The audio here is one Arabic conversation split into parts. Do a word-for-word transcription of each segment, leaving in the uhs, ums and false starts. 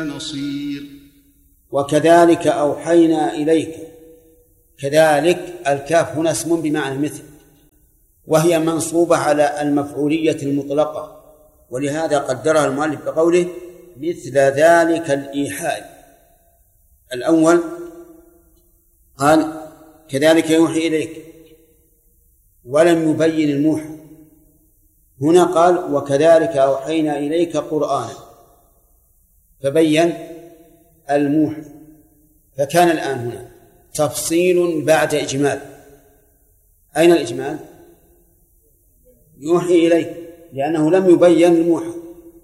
نصير. وكذلك أوحينا إليك، كذلك الكاف هنا اسم بمعنى مثل، وهي منصوبة على المفعولية المطلقة، ولهذا قدرها المؤلف بقوله مثل ذلك الإيحاء. الأول قال كذلك يوحي إليك ولم يبين الموحى، هنا قال وكذلك أوحينا إليك قرآنا فبين الموحى، فكان الآن هنا تفصيل بعد إجمال. أين الإجمال؟ يوحي إليك لأنه لم يبين الموحى،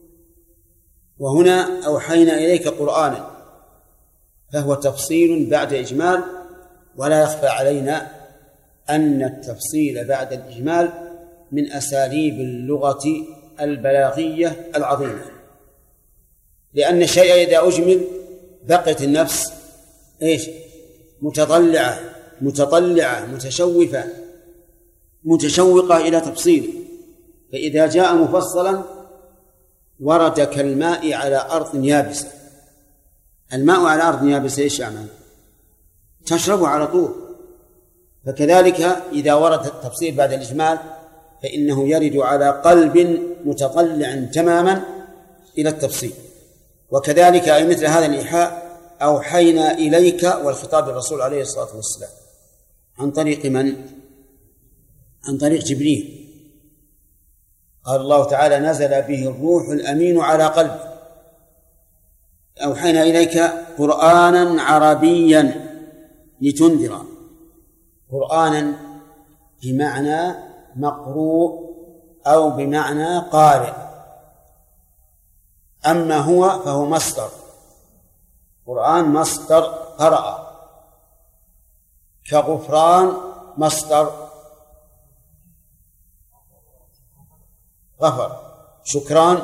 وهنا أوحينا إليك قرآنا فهو تفصيل بعد إجمال. ولا يخفى علينا أن التفصيل بعد الإجمال من أساليب اللغة البلاغية العظيمة، لأن الشيء إذا أجمل بقيت النفس إيش؟ متطلعة متطلعة متشوفة متشوقة إلى تفصيله، فإذا جاء مفصلا ورد كالماء على أرض يابسة. الماء على أرض يابسة إيش يعمل؟ تشربه على طول. فكذلك إذا ورد التفصيل بعد الإجمال فإنه يرد على قلب متطلع تماما إلى التفصيل. وكذلك أي مثل هذا الإيحاء أوحينا إليك، والخطاب للرسول عليه الصلاة والسلام عن طريق من؟ عن طريق جبريل. قال الله تعالى نزل به الروح الأمين على قلبه. أوحينا إليك قرآنا عربيا لتنذر، قرآنا بمعنى مقروء أو بمعنى قارئ، أما هو فهو مصدر، قرآن مصدر قرأ، كغفران مصدر غفر، شكران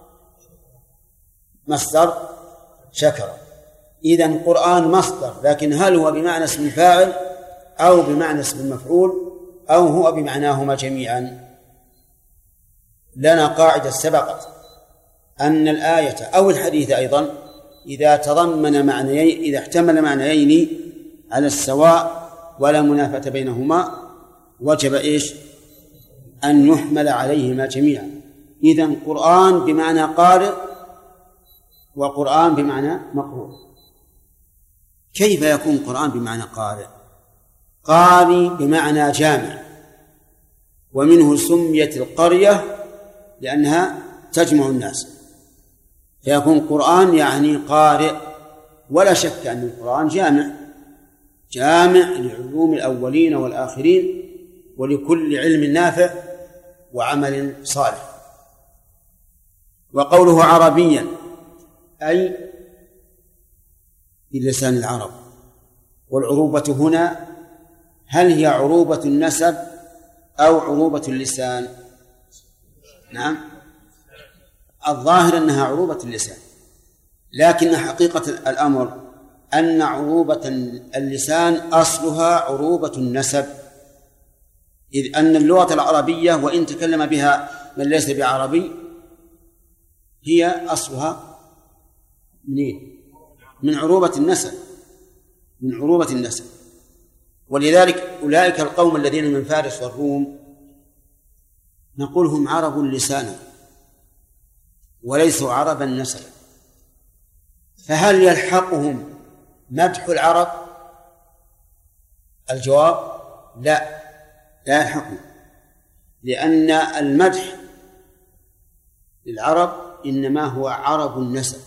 مصدر شكر. إذن قرآن مصدر، لكن هل هو بمعنى اسم الفاعل أو بمعنى اسم المفعول أو هو بمعناهما جميعا؟ لنا قاعدة سبقت أن الآية أو الحديث أيضا إذا تضمن معنيين، إذا احتمل معنيين على السواء ولا منافة بينهما وجب إيش؟ أن يحمل عليهما جميعا. إذن قرآن بمعنى قارئ وقرآن بمعنى مقروء. كيف يكون قرآن بمعنى قارئ؟ قارئ بمعنى جامع، ومنه سميت القرية لأنها تجمع الناس، فيكون قرآن يعني قارئ. ولا شك أن القرآن جامع جامع لعلوم الأولين والآخرين ولكل علم نافع وعمل صالح. وقوله عربيا أي بلسان العرب. والعروبة هنا هل هي عروبة النسب أو عروبة اللسان؟ نعم، الظاهر أنها عروبة اللسان، لكن حقيقة الأمر أن عروبة اللسان أصلها عروبة النسب، إذ أن اللغة العربية وإن تكلم بها من ليس بعربي هي أصلها منين؟ من عروبة النسب، من عروبة النسب. ولذلك أولئك القوم الذين من فارس والروم نقول هم عرب لسانا وليسوا عربا نسبا، فهل يلحقهم مدح العرب؟ الجواب لا، لا يلحقهم، لأن المدح للعرب إنما هو عرب النسب،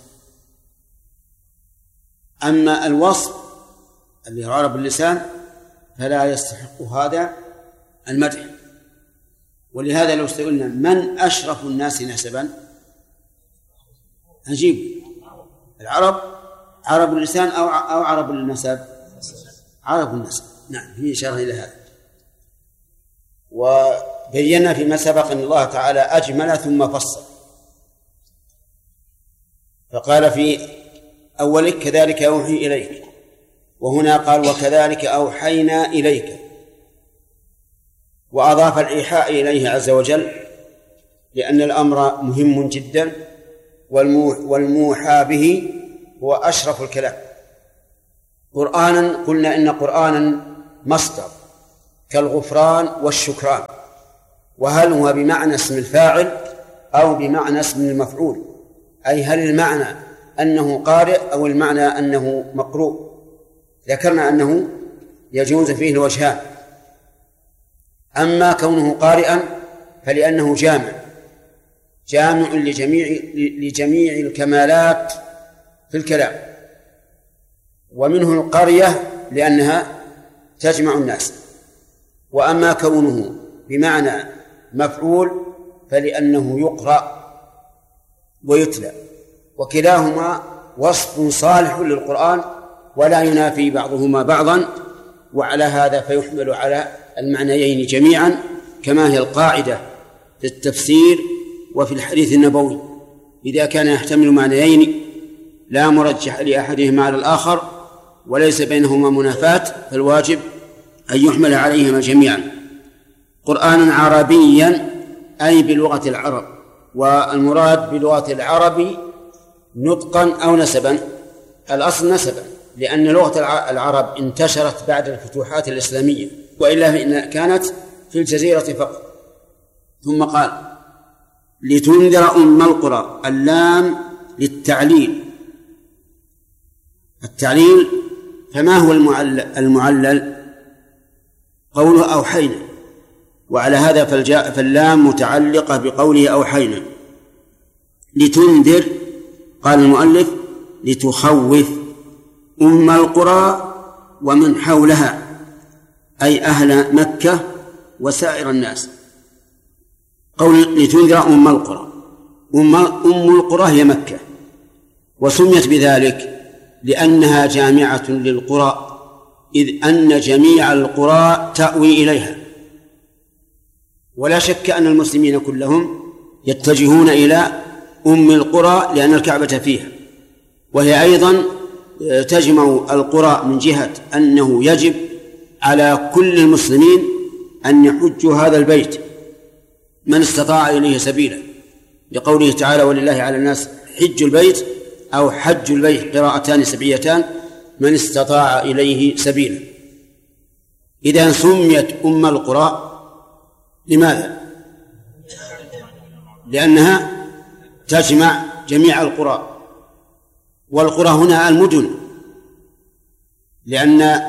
أما الوصف اللي هو عرب اللسان فلا يستحق هذا المدح. ولهذا لو سئلنا من أشرف الناس نسبا نجيب العرب، عرب اللسان أو أو عرب النسب، عرب النسب. نعم، في إشارة إلى هذا. وبينا فيما سبق أن الله تعالى أجمل ثم فصل، فقال في أولك كذلك أوحي إليك، وهنا قال وكذلك أوحينا إليك، وأضاف الإيحاء إليه عز وجل لأن الأمر مهم جدا، والموحى به هو أشرف الكلام. قرآنا قلنا إن قرآنا مصدر كالغفران والشكران، وهل هو بمعنى اسم الفاعل أو بمعنى اسم المفعول؟ أي هل المعنى أنه قارئ أو المعنى أنه مقروء؟ ذكرنا أنه يجوز فيه الوجهان. أما كونه قارئا فلأنه جامع جامع لجميع لجميع الكمالات في الكلام، ومنه القرية لأنها تجمع الناس. وأما كونه بمعنى مفعول فلأنه يقرأ ويتلى، وكلاهما وصف صالح للقرآن ولا ينافي بعضهما بعضا، وعلى هذا فيحمل على المعنيين جميعا كما هي القاعدة في التفسير وفي الحديث النبوي. إذا كان يحتمل معنيين لا مرجح لأحدهما على الآخر وليس بينهما منافاة فالواجب أن يحمل عليهما جميعا. قرآنا عربيا أي بلغة العرب، والمراد بلغة العرب نطقا أو نسبا. الأصل نسبا، لأن لغة العرب انتشرت بعد الفتوحات الإسلامية، وإلا فإن كانت في الجزيرة فقط. ثم قال لتنذر أم القرى، اللام للتعليل. التعليل فما هو المعلل؟ المعلل قوله أوحينا، وعلى هذا فالجاء فاللام متعلقة بقوله أوحينا. لتنذر قال المؤلف لتخوف أم القرى ومن حولها، أي أهل مكة وسائر الناس. قول لتنذر أم القرى، أم, أم القرى هي مكة، وسميت بذلك لأنها جامعة للقرى، إذ أن جميع القرى تأوي إليها. ولا شك أن المسلمين كلهم يتجهون إلى أم القرى لأن الكعبة فيها، وهي أيضا تجمع القرى من جهة أنه يجب على كل المسلمين أن يحجوا هذا البيت من استطاع إليه سبيلا، لقوله تعالى ولله على الناس حج البيت أو حج البيت، قراءتان سبعيتان، من استطاع إليه سبيلا. إذا سميت أم القرى لماذا؟ لأنها تجمع جميع القرى، والقرى هنا المدن، لأن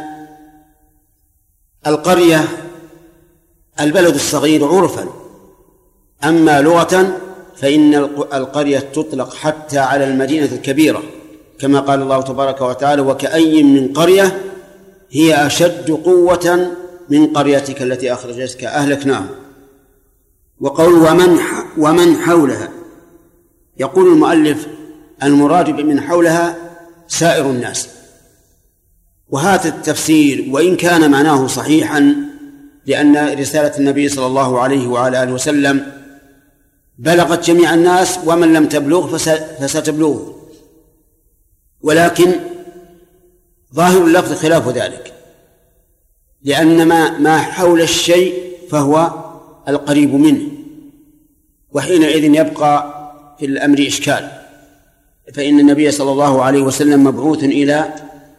القرية البلد الصغير عرفا، أما لغة فإن القرية تطلق حتى على المدينة الكبيرة، كما قال الله تبارك وتعالى وكأي من قرية هي أشد قوة من قريتك التي أخرجتك أهلكناهم. وقول ومن, ومن حولها، يقول المؤلف المراد بمن حولها سائر الناس. وهذا التفسير وإن كان معناه صحيحا، لأن رسالة النبي صلى الله عليه وعلى آله وسلم بلغت جميع الناس، ومن لم تبلغ فستبلغه، ولكن ظاهر اللفظ خلاف ذلك، لأن ما, ما حول الشيء فهو القريب منه، وحينئذ يبقى في الأمر إشكال. فإن النبي صلى الله عليه وسلم مبعوث إلى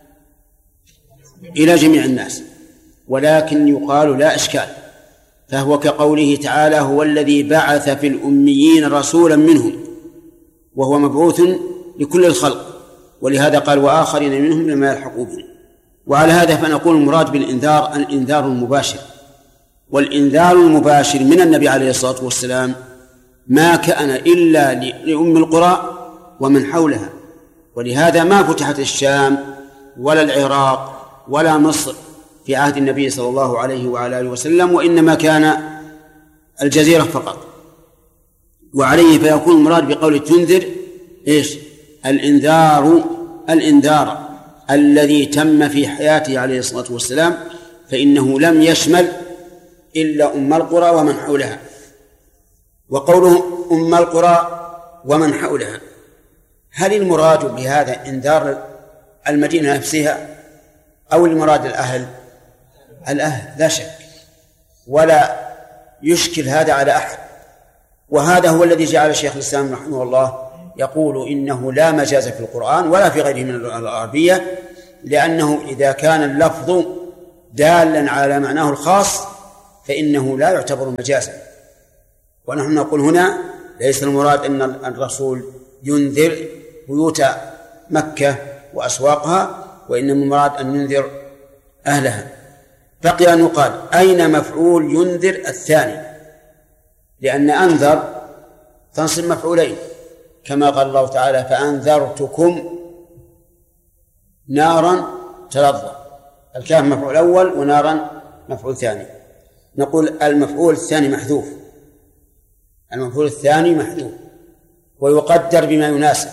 إلى جميع الناس، ولكن يقال لا إشكال، فهو كقوله تعالى هو الذي بعث في الأميين رسولا منهم، وهو مبعوث لكل الخلق، ولهذا قال وآخرين منهم لما يلحقوا بهم. وعلى هذا فنقول المراد بالإنذار الإنذار المباشر، والإنذار المباشر من النبي عليه الصلاة والسلام ما كان إلا لأم القرى ومن حولها، ولهذا ما فتحت الشام ولا العراق ولا مصر في عهد النبي صلى الله عليه وعلى آله وسلم، وإنما كان الجزيرة فقط. وعليه فيكون المراد بقول تنذر إيش؟ الإنذار الإنذار الذي تم في حياته عليه الصلاة والسلام، فإنه لم يشمل إلا أم القرى ومن حولها. وقوله أم القرى ومن حولها، هل المراد بهذا إنذار المدينة نفسها أو المراد الأهل؟ الأهل لا شك، ولا يشكل هذا على أحد. وهذا هو الذي جعل شيخ الإسلام رحمه الله يقول إنه لا مجاز في القرآن ولا في غيره من العربية، لأنه إذا كان اللفظ دالا على معناه الخاص فإنه لا يعتبر مجازا. ونحن نقول هنا ليس المراد أن الرسول ينذر بيوت مكة وأسواقها، وإنما المراد أن ينذر أهلها. بقي أن يقال أين مفعول ينذر الثاني، لأن أنذر تنصب مفعولين كما قال الله تعالى فأنذرتكم نارا تلظى، الكاف مفعول أول ونارا مفعول ثاني. نقول المفعول الثاني محذوف، المفعول الثاني محذوف ويقدر بما يناسب.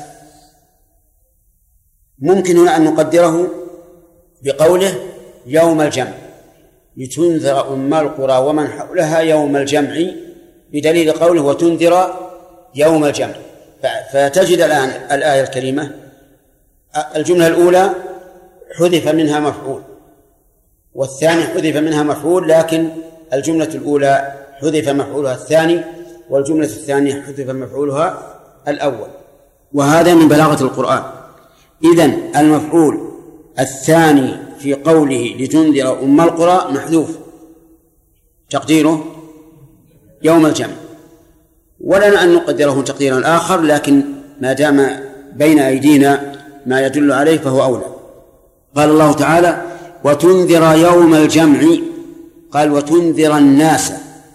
ممكن هنا أن نقدره بقوله يوم الجمع لتنذر أم القرى ومن حولها يوم الجمع، بدليل قوله وتنذر يوم الجمع. فتجد الآن الآية الكريمة الجملة الأولى حذف منها مفعول والثاني حذف منها مفعول، لكن الجملة الأولى حذف مفعولها الثاني والجملة الثانية حذف مفعولها الأول، وهذا من بلاغة القرآن. إذن المفعول الثاني في قوله لتنذر أم القرى محذوف تقديره يوم الجمع، ولنا أن نقدره تقديرا آخر، لكن ما دام بين أيدينا ما يدل عليه فهو أولى. قال الله تعالى وتنذر يوم الجمع، قال وتنذر الناس،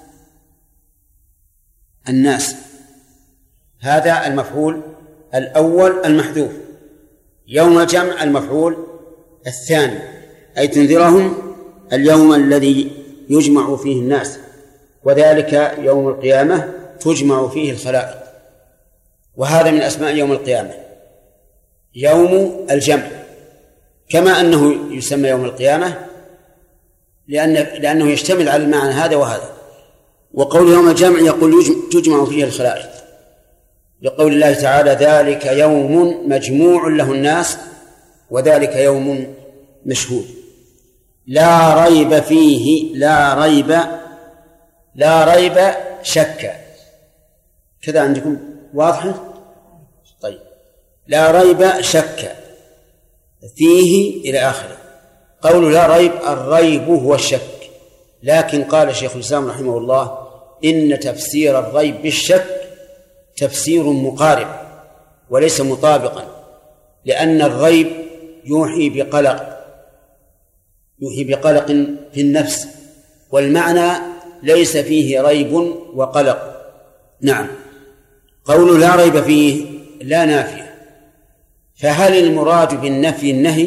الناس هذا المفعول الأول المحذوف، يوم الجمع المفعول الثاني، أي تنذرهم اليوم الذي يجمع فيه الناس، وذلك يوم القيامة تجمع فيه الخلائق، وهذا من أسماء يوم القيامة يوم الجمع، كما أنه يسمى يوم القيامة لأن لأنه يشتمل على المعنى هذا وهذا. وقول يوم الجمع يقول تجمع فيه الخلائق، لقول الله تعالى ذلك يوم مجموع له الناس وذلك يوم مشهود. لا ريب فيه، لا ريب، لا ريب شك، كذا عندكم واضحة؟ طيب لا ريب شك فيه إلى آخره. قول لا ريب الريب هو الشك، لكن قال شيخ الإسلام رحمه الله إن تفسير الريب بالشك تفسير مقارب وليس مطابقا، لأن الريب يوحي بقلق، يوحي بقلق في النفس، والمعنى ليس فيه ريب وقلق. نعم. قول لا ريب فيه لا نافية، فهل المراد بالنفي النهي؟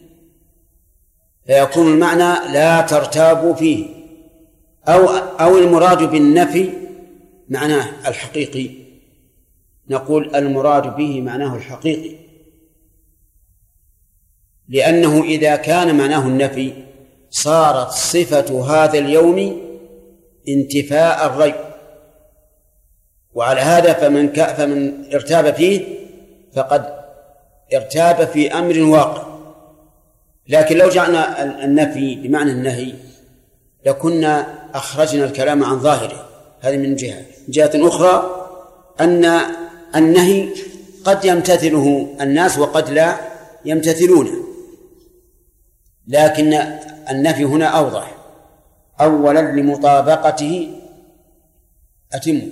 فيكون المعنى لا ترتابوا فيه، أو أو المراد بالنفي معناه الحقيقي؟ نقول المراد به معناه الحقيقي، لأنه إذا كان معناه النفي صارت صفة هذا اليوم انتفاء الريب، وعلى هذا فمن فمن ارتاب فيه فقد ارتاب في أمر واقع. لكن لو جعلنا النفي بمعنى النهي لكنا أخرجنا الكلام عن ظاهره، هذه من جهة. من جهة أخرى أن النهي قد يمتثله الناس وقد لا يمتثلونه، لكن النفي هنا أوضح. أولا لمطابقته أتم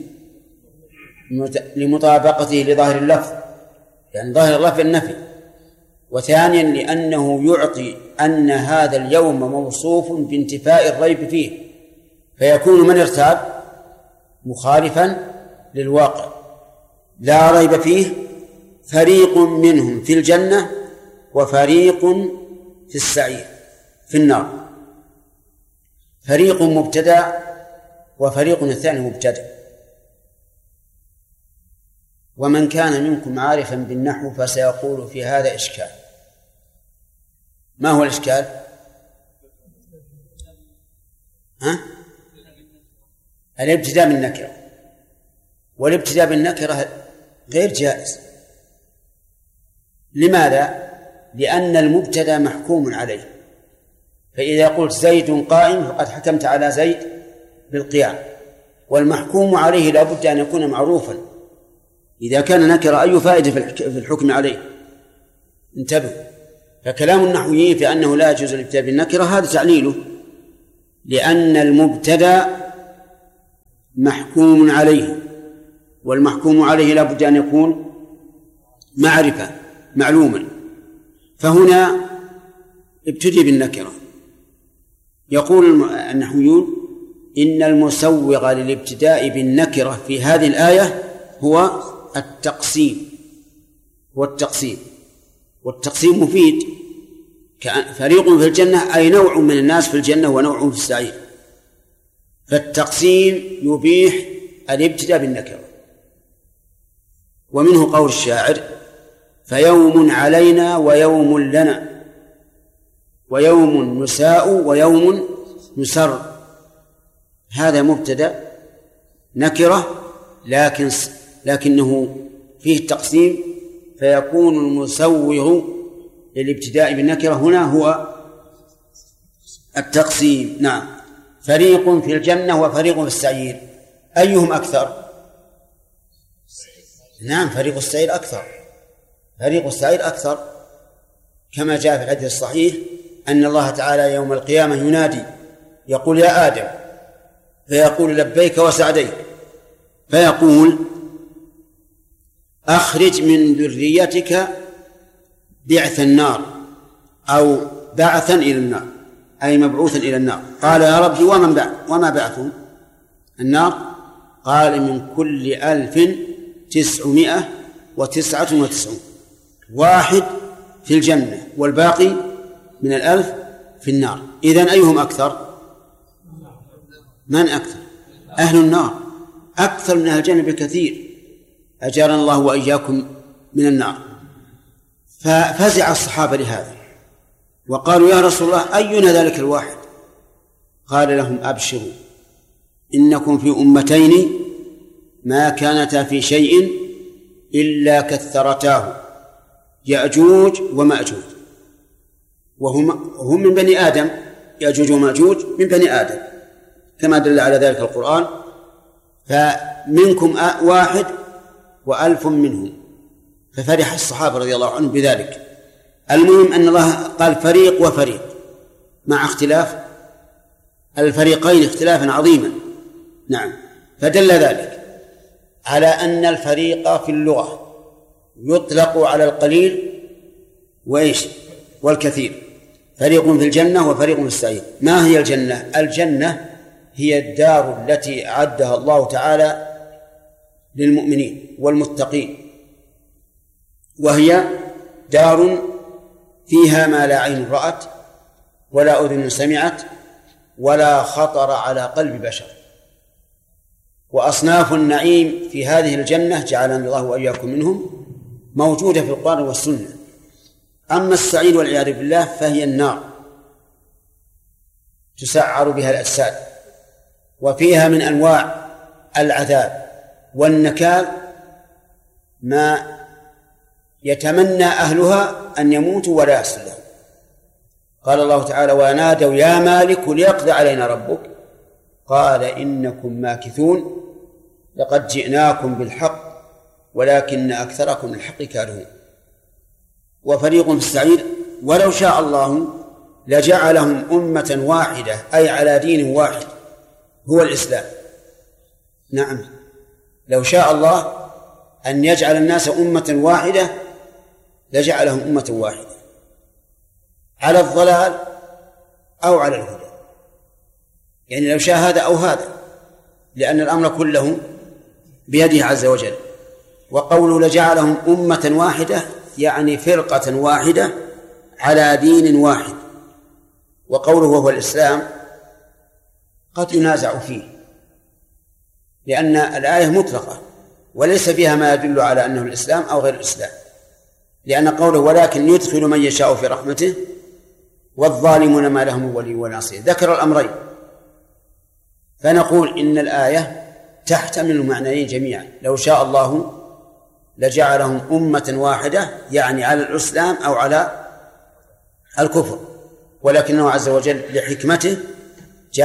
لمطابقته لظاهر اللفظ، يعني ظاهر اللفظ النفي. وثانيا لأنه يعطي أن هذا اليوم موصوف بانتفاء الريب فيه، فيكون من ارتاب مخالفا للواقع. لا ريب فيه فريق منهم في الجنة وفريق في السعير في النار. فريق مبتدأ وفريق الثاني مبتدأ. ومن كان منكم عارفا بالنحو فسيقول في هذا إشكال. ما هو الإشكال؟ ها؟ الابتداء بالنكرة، والابتداء بالنكرة غير جائز. لماذا؟ لأن المبتدأ محكوم عليه، فإذا قلت زيد قائم فقد حكمت على زيد بالقيام، والمحكوم عليه لا بد أن يكون معروفا، إذا كان نكرة أي فائدة في الحكم عليه؟ انتبهوا. فكلام النحويين في أنه لا يجوز الابتداء بالنكرة هذا تعليله، لأن المبتدأ محكوم عليه، والمحكوم عليه لا بد أن يكون معرفة معلوما، فهنا ابتدي بالنكرة. يقول النحويون إن المسوغ للابتداء بالنكرة في هذه الآية هو التقسيم، هو التقسيم، والتقسيم مفيد. فريق في الجنة أي نوع من الناس في الجنة ونوع في السعير، فالتقسيم يبيح الابتداء بالنكرة. ومنه قول الشاعر فيوم علينا ويوم لنا، ويوم نساء ويوم نسر، هذا مبتدأ نكرة لكن لكنه فيه التقسيم، فيكون المسوغ للابتداء بالنكرة هنا هو التقسيم. نعم. فريق في الجنة وفريق في السعير، أيهم أكثر؟ نعم، فريق السعير أكثر، فريق السعير أكثر، كما جاء في الحديث الصحيح أن الله تعالى يوم القيامة ينادي يقول يا آدم، فيقول لبيك وسعديك، فيقول أخرج من ذريتك بعث النار أو بعثا إلى النار، أي مبعوثا إلى النار. قال يا ربي ومن بعث وما بعثهم النار؟ قال من كل ألف تسعمائة وتسعة وتسعون، واحد في الجنة والباقي من الألف في النار. إذن أيهم أكثر؟ من أكثر؟ أهل النار أكثر من أهل الجنة بكثير، أجارنا الله وإياكم من النار. ففزع الصحابة لهذا وقالوا يا رسول الله أينا ذلك الواحد؟ قال لهم أبشروا إنكم في أمتين ما كانتا في شيء إلا كثرتاه، يأجوج ومأجوج، وهم هم من بني آدم، يأجوج ومأجوج من بني آدم كما دل على ذلك القرآن. فمنكم واحد وألف منهم، ففرح الصحابة رضي الله عنهم بذلك. المهم أن الله قال فريق وفريق مع اختلاف الفريقين اختلافا عظيما. نعم. فدل ذلك على أن الفريق في اللغة يطلق على القليل وإيش والكثير، فريق في الجنة وفريق في السعير. ما هي الجنة؟ الجنة هي الدار التي أعدها الله تعالى للمؤمنين والمتقين، وهي دار فيها ما لا عين رأت ولا أذن سمعت ولا خطر على قلب بشر. وأصناف النعيم في هذه الجنة جعلنا الله وإياكم منهم موجودة في القرآن والسنة. أما السعير والعياذ بالله فهي النار تسعر بها الأجساد، وفيها من أنواع العذاب والنكال ما يتمنى أهلها أن يموتوا ولا يحصل لهم. قال الله تعالى ونادوا يا مالك ليقضي علينا ربك قال إنكم ماكثون لقد جئناكم بالحق ولكن أكثركم الحق كارهون. وفريق في السعير ولو شاء الله لجعلهم أمة واحدة أي على دين واحد هو الإسلام. نعم، لو شاء الله أن يجعل الناس أمة واحدة لجعلهم أمة واحدة على الضلال أو على الهدى، يعني لو شاء هذا أو هذا، لأن الأمر كله بيده عز وجل. وقوله لجعلهم أمة واحدة يعني فرقة واحدة على دين واحد. وقوله وهو الإسلام قد ينازع فيه، لأن الآية مطلقة وليس فيها ما يدل على أنه الإسلام أو غير الإسلام، لأن قوله ولكن يدخل من يشاء في رحمته والظالمون ما لهم ولي ولا نصير ذكر الأمرين. فنقول إن الآية تحتمل المعنيين جميعا، لو شاء الله لجعلهم أمة واحدة يعني على الإسلام أو على الكفر، ولكنه عز وجل لحكمته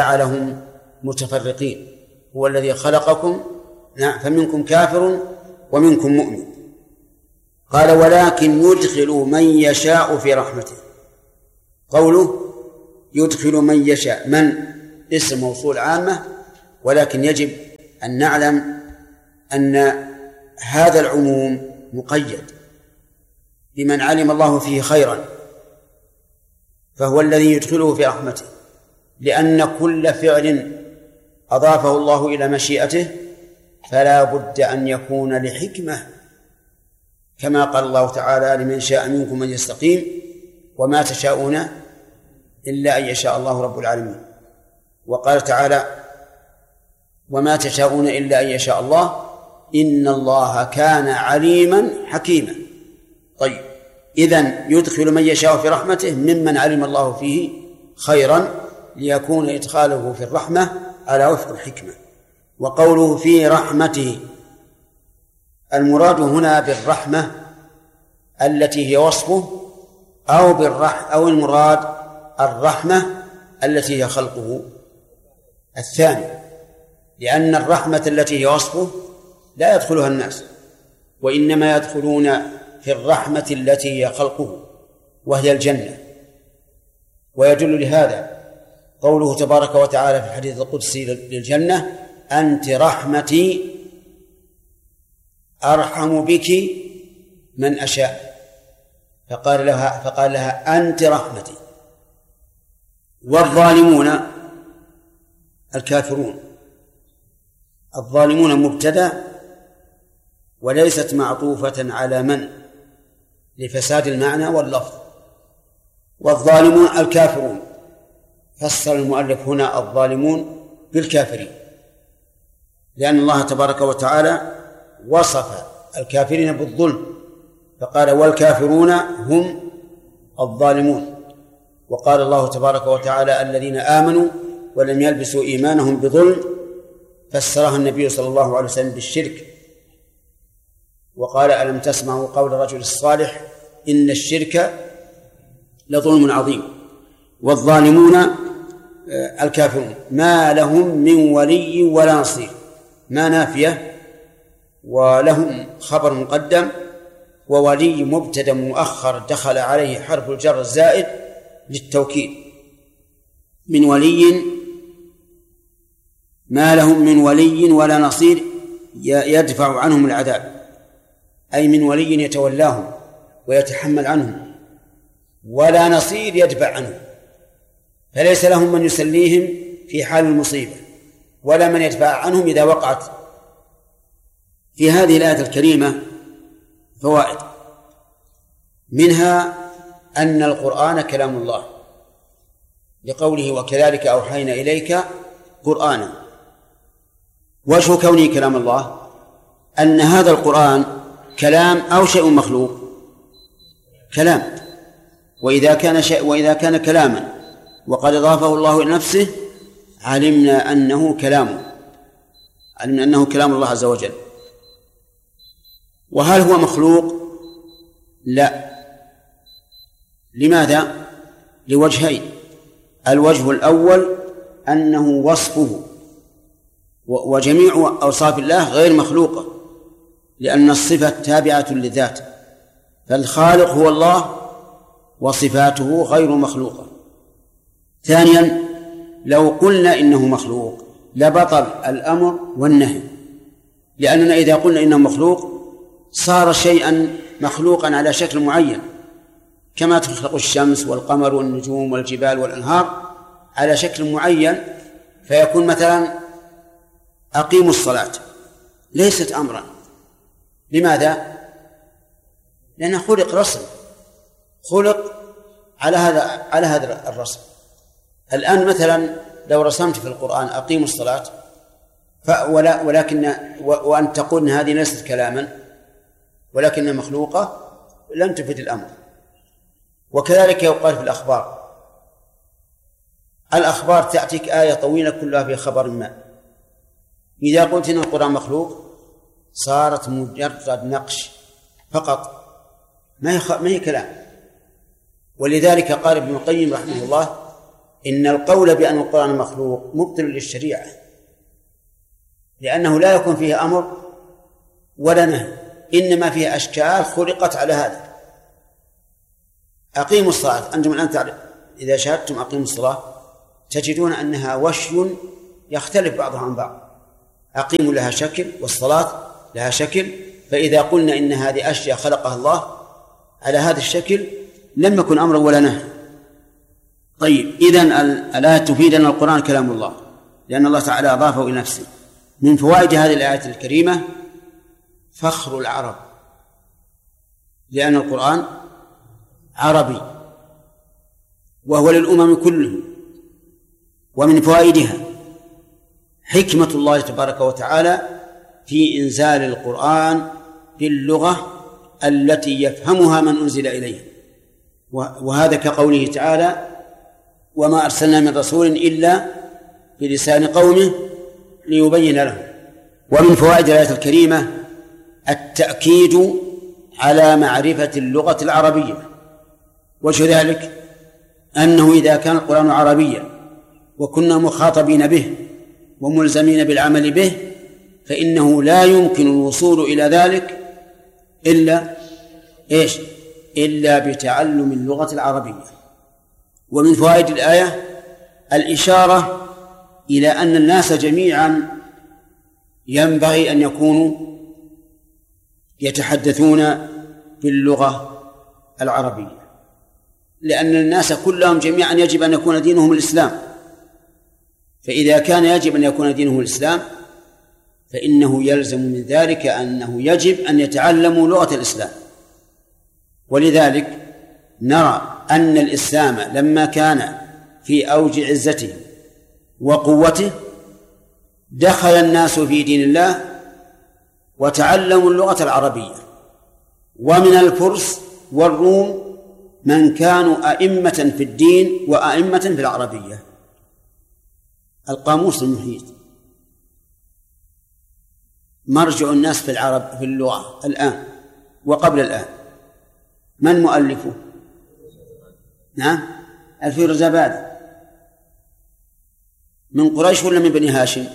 جعلهم متفرقين. هو الذي خلقكم فمنكم كافر ومنكم مؤمن. قال ولكن يدخل من يشاء في رحمته. قوله يدخل من يشاء، من اسم موصول عامة، ولكن يجب أن نعلم أن هذا العموم مقيد بمن علم الله فيه خيرا فهو الذي يدخله في رحمته، لأن كل فعل أضافه الله إلى مشيئته فلا بد أن يكون لحكمة، كما قال الله تعالى لمن شاء منكم من يستقيم وما تشاءون إلا أن يشاء الله رب العالمين. وقال تعالى وما تشاءون إلا أن يشاء الله إن الله كان عليما حكيما. طيب، إذن يدخل من يشاء في رحمته ممن علم الله فيه خيرا ليكون إدخاله في الرحمة على وفق الحكمة. وقوله في رحمته، المراد هنا بالرحمة التي هي وصفه أو بالرح أو المراد الرحمة التي هي خلقه الثاني، لأن الرحمة التي هي وصفه لا يدخلها الناس، وإنما يدخلون في الرحمة التي هي خلقه وهي الجنة. ويدل لهذا قوله تبارك وتعالى في الحديث القدسي للجنة أنت رحمتي أرحم بك من أشاء، فقال لها, فقال لها أنت رحمتي. والظالمون الكافرون، الظالمون مبتدأ وليست معطوفة على من لفساد المعنى واللفظ. والظالمون الكافرون، فسر المؤلف هنا الظالمون بالكافرين، لأن الله تبارك وتعالى وصف الكافرين بالظلم فقال والكافرون هم الظالمون. وقال الله تبارك وتعالى الذين آمنوا ولم يلبسوا إيمانهم بظلم، فسرها النبي صلى الله عليه وسلم بالشرك، وقال ألم تسمعوا قول الرجل الصالح إن الشرك لظلم عظيم. والظالمون الكافرون ما لهم من ولي ولا نصير، ما نافية ولهم خبر مقدم، وولي مبتدأ مؤخر دخل عليه حرف الجر الزائد للتوكيد. من ولي ما لهم من ولي ولا نصير يدفع عنهم العذاب، أي من ولي يتولاهم ويتحمل عنهم، ولا نصير يدفع عنهم، فليس لهم من يسليهم في حال المصيبة ولا من يدفع عنهم إذا وقعت. في هذه الآية الكريمة فوائد، منها أن القرآن كلام الله لقوله وكذلك أوحينا إليك قرآنا. وجه كونه كلام الله أن هذا القرآن كلام أو شيء مخلوق، كلام، وإذا كان شيء وإذا كان كلاما وقد أضافه الله إلى نفسه علمنا أنه كلامه، علمنا أنه كلام الله عز وجل. وهل هو مخلوق؟ لا. لماذا؟ لوجهين. الوجه الأول أنه وصفه، وجميع أوصاف الله غير مخلوقة، لأن الصفة تابعة للذات، فالخالق هو الله وصفاته غير مخلوقة. ثانيا لو قلنا إنه مخلوق لبطل الأمر والنهي، لأننا إذا قلنا إنه مخلوق صار شيئا مخلوقا على شكل معين، كما تخلق الشمس والقمر والنجوم والجبال والأنهار على شكل معين، فيكون مثلا أقيموا الصلاة ليست أمرا. لماذا؟ لأنه خلق رسم، خلق على هذا على هذا الرسم. الآن مثلا لو رسمت في القرآن أقيموا الصلاة ولا ولكن وأن تقول إن هذه ليست كلاما ولكنها مخلوقة لم تفد الأمر. وكذلك يقال في الأخبار، الأخبار تأتيك آية طويلة كلها في خبر ما، إذا قلت إن القرآن مخلوق صارت مجرد نقش فقط، ما هي كلام. ولذلك قال ابن القيم رحمه الله إن القول بأن القرآن مخلوق مبطل للشريعة، لأنه لا يكون فيه أمر ولا نهي، إنما فيها أشكال خلقت على هذا. أقيموا الصلاة، أنتم الآن تعرف إذا شاهدتم أقيموا الصلاة تجدون أنها وشي يختلف بعضها عن بعض. أقيموا لها شكل والصلاة لها شكل، فإذا قلنا إن هذه أشياء خلقها الله على هذا الشكل لم يكن أمرا ولا نهي. طيب، إذن الآية تفيد أن القرآن كلام الله لأن الله تعالى أضافه إلى نفسه. من فوائد هذه الآية الكريمة فخر العرب، لأن القرآن عربي وهو للأمم كلهم. ومن فوائدها حكمة الله تبارك وتعالى في إنزال القرآن باللغة التي يفهمها من أنزل إليه، وهذا كقوله تعالى: وما أرسلنا من رسول إلا بلسان قومه ليبين لهم. ومن فوائد الآية الكريمة التأكيد على معرفة اللغة العربية. وجه ذلك أنه إذا كان القرآن عربيا وكنا مخاطبين به وملزمين بالعمل به فإنه لا يمكن الوصول إلى ذلك إلا إيش؟ إلا بتعلم اللغة العربية. ومن فوائد الآية الإشارة إلى أن الناس جميعا ينبغي أن يكونوا يتحدثون باللغة العربية، لأن الناس كلهم جميعا يجب أن يكون دينهم الإسلام. فإذا كان يجب أن يكون دينه الإسلام فإنه يلزم من ذلك أنه يجب أن يتعلموا لغة الإسلام. ولذلك نرى أن الإسلام لما كان في أوج عزته وقوته دخل الناس في دين الله وتعلموا اللغة العربية. ومن الفرس والروم من كانوا أئمة في الدين وأئمة في العربية. القاموس المحيط مرجع الناس في العرب في اللغة الآن وقبل الآن، من مؤلفه؟ نعم، الفيروزابادي. من قريش ولا من بني هاشم؟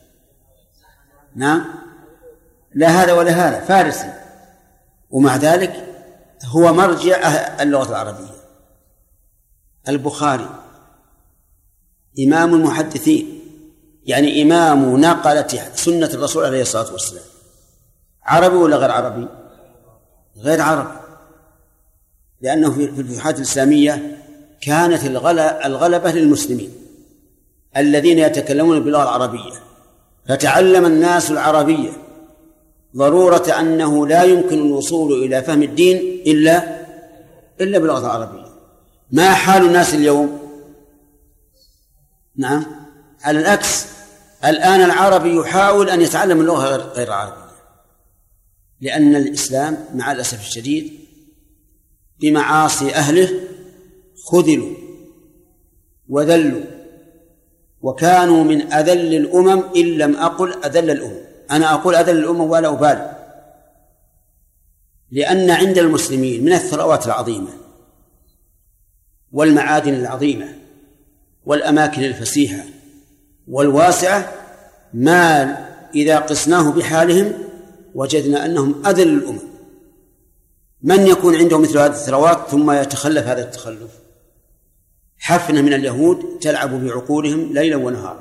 نعم، لا هذا ولا هذا، فارسي، ومع ذلك هو مرجع اللغة العربية. البخاري إمام المحدثين، يعني إمام نقلة سنة الرسول عليه الصلاة والسلام. عربي ولا غير عربي؟ غير عربي، لأنه في الفتوحات الإسلامية كانت الغلبة للمسلمين الذين يتكلمون باللغة العربية، فتعلم الناس العربية ضرورة أنه لا يمكن الوصول إلى فهم الدين إلا إلا باللغة العربية. ما حال الناس اليوم؟ نعم، على العكس، الآن العربي يحاول أن يتعلم اللغة غير العربية، لأن الإسلام مع الأسف الشديد بمعاصي أهله خذلوا وذلوا، وكانوا من أذل الأمم إن لم أقل أذل الأمم. أنا أقول أذل الأمم ولا أبالي، لأن عند المسلمين من الثروات العظيمة والمعادن العظيمة والأماكن الفسيحة والواسعة ما إذا قسناه بحالهم وجدنا أنهم أذل الأمم. من يكون عنده مثل هذه الثروات ثم يتخلف هذا التخلف؟ حفنة من اليهود تلعب بعقولهم ليلا ونهارا.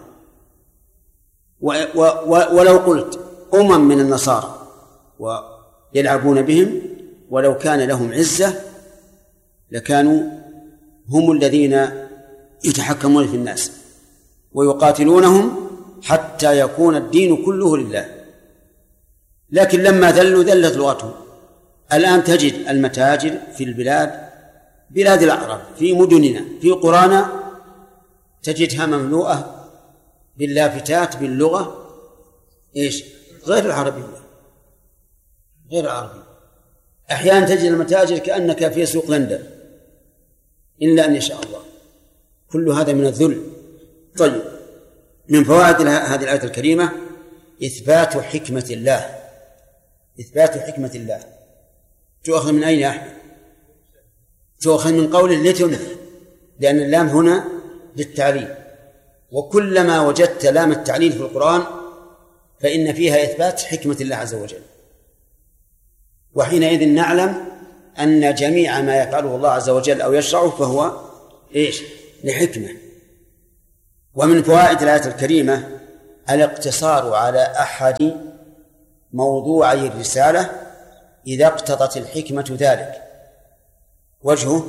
ولو قلت أمم من النصارى ويلعبون بهم ولو كان لهم عزة لكانوا هم الذين يتحكمون في الناس ويقاتلونهم حتى يكون الدين كله لله. لكن لما ذلوا ذلت لغتهم. الآن تجد المتاجر في البلاد، بلاد الأعراب، في مدننا، في قرانا، تجدها مملوءة باللافتات باللغة إيش؟ غير العربية، غير العربية. أحيانا تجد المتاجر كأنك في سوق لندن إلا أن يشاء الله. كل هذا من الذل. طيب، من فوائد هذه الآية الكريمة إثبات حكمة الله. إثبات حكمة الله تؤخذ من أين يا أحمد؟ تؤخذ من قوله لتنذر، لأن اللام هنا للتعليل، وكلما وجدت لام التعليل في القرآن فإن فيها إثبات حكمة الله عز وجل. وحينئذ نعلم أن جميع ما يفعله الله عز وجل أو يشرعه فهو إيش؟ لحكمة. ومن فوائد الآية الكريمة الاقتصار على أحد موضوعي الرسالة إذا اقتضت الحكمة ذلك. وجهه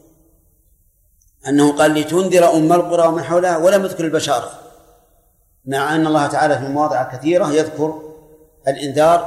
أنه قال لتنذر أم القرى ومن حولها ولم يذكر البشارة، مع أن الله تعالى في مواضع كثيرة يذكر الإنذار